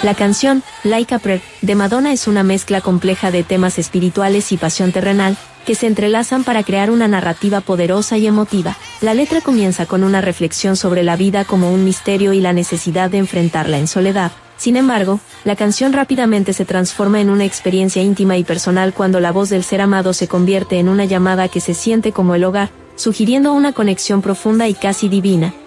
La canción, Like a Prayer, de Madonna es una mezcla compleja de temas espirituales y pasión terrenal, que se entrelazan para crear una narrativa poderosa y emotiva. La letra comienza con una reflexión sobre la vida como un misterio y la necesidad de enfrentarla en soledad. Sin embargo, la canción rápidamente se transforma en una experiencia íntima y personal cuando la voz del ser amado se convierte en una llamada que se siente como el hogar, sugiriendo una conexión profunda y casi divina.